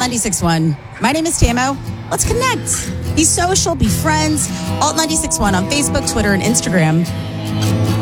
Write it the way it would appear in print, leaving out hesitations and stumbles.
96.1. My name is Tamo. Let's connect. Be social, be friends. Alt 96.1 on Facebook, Twitter, and Instagram.